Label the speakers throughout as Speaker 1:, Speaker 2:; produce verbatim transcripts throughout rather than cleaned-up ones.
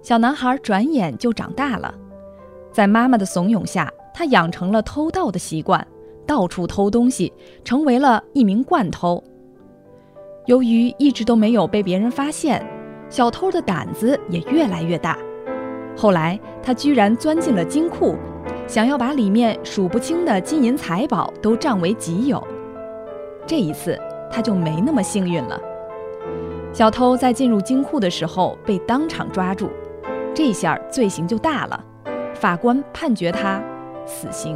Speaker 1: 小男孩转眼就长大了，在妈妈的怂恿下，他养成了偷盗的习惯，到处偷东西，成为了一名惯偷。由于一直都没有被别人发现，小偷的胆子也越来越大。后来他居然钻进了金库，想要把里面数不清的金银财宝都占为己有。这一次他就没那么幸运了。小偷在进入金库的时候被当场抓住，这下罪行就大了，法官判决他死刑。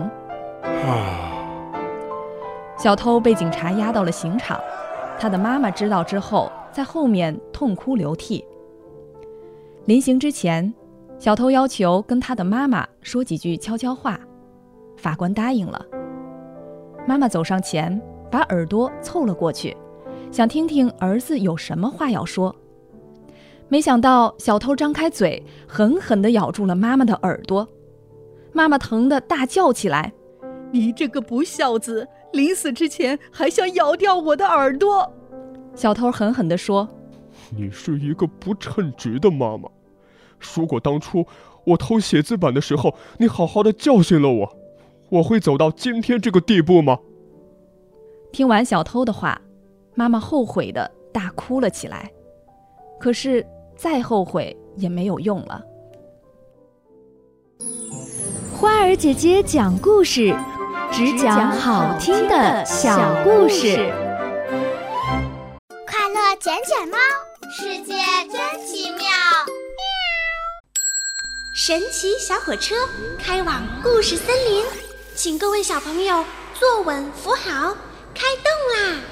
Speaker 1: 小偷被警察押到了刑场，他的妈妈知道之后，在后面痛哭流涕。临行之前，小偷要求跟他的妈妈说几句悄悄话，法官答应了。妈妈走上前，把耳朵凑了过去，想听听儿子有什么话要说。没想到小偷张开嘴，狠狠地咬住了妈妈的耳朵。妈妈疼得大叫起来：
Speaker 2: 你这个不孝子，临死之前还想咬掉我的耳朵！
Speaker 1: 小偷狠狠地说：
Speaker 3: 你是一个不称职的妈妈，如果当初我偷写字本的时候你好好的教训了我，我会走到今天这个地步吗？
Speaker 1: 听完小偷的话，妈妈后悔的大哭了起来。可是再后悔也没有用了。
Speaker 4: 花儿姐姐讲故事，只讲好听的小故事。
Speaker 5: 快乐捡捡猫，世界真奇妙。神奇小火车开往故事森林，请各位小朋友坐稳扶好，开动啦！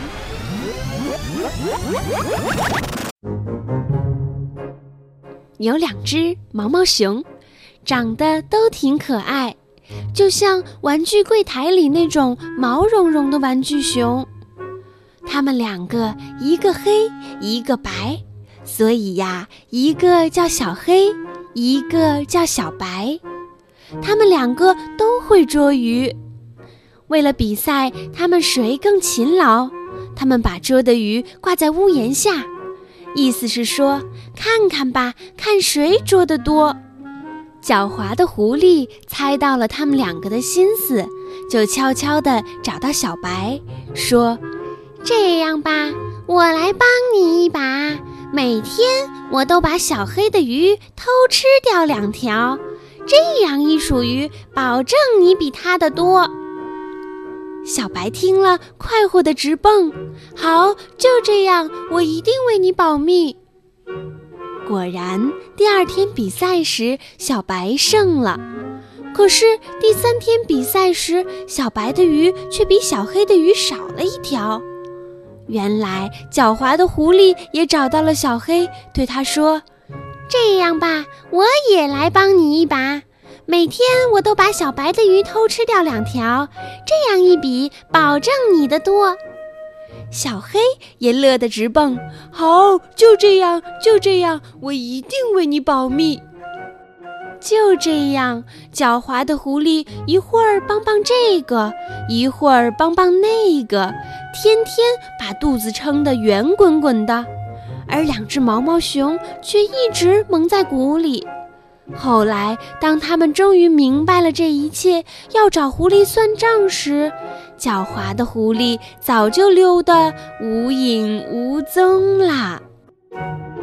Speaker 6: 有两只毛毛熊，长得都挺可爱，就像玩具柜台里那种毛茸茸的玩具熊。它们两个一个黑一个白，所以呀，一个叫小黑，一个叫小白。它们两个都会捉鱼。为了比赛它们谁更勤劳，它们把捉的鱼挂在屋檐下，意思是说，看看吧，看谁捉得多。狡猾的狐狸猜到了他们两个的心思，就悄悄地找到小白，说：这样吧，我来帮你一把，每天我都把小黑的鱼偷吃掉两条，这样一数鱼，保证你比他的多。小白听了，快活地直蹦，好，就这样，我一定为你保密。果然，第二天比赛时，小白胜了。可是第三天比赛时，小白的鱼却比小黑的鱼少了一条。原来，狡猾的狐狸也找到了小黑，对他说：这样吧，我也来帮你一把，每天我都把小白的鱼偷吃掉两条，这样一比，保证你的多。小黑也乐得直蹦，好，就这样，就这样，我一定为你保密。就这样，狡猾的狐狸一会儿帮帮这个，一会儿帮帮那个，天天把肚子撑得圆滚滚的，而两只毛毛熊却一直蒙在鼓里。后来，当他们终于明白了这一切，要找狐狸算账时，狡猾的狐狸早就溜得无影无踪啦。